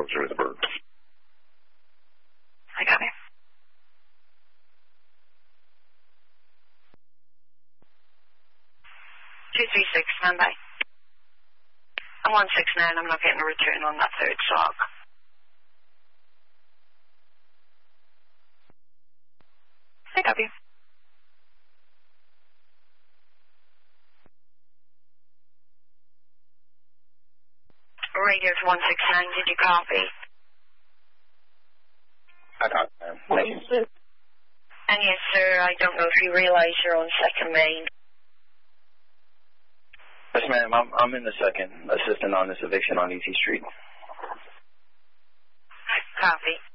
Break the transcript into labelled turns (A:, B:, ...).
A: through the bird.
B: I got it. 236, stand by. I'm 169, I'm not getting a return on that third sock. I copy. Radio to 169, did you copy?
A: I copy, ma'am.
B: And yes, sir, I don't know if you realize you're on second main.
A: Yes, ma'am, I'm in the second, assisting on this eviction on ET Street.
B: Copy.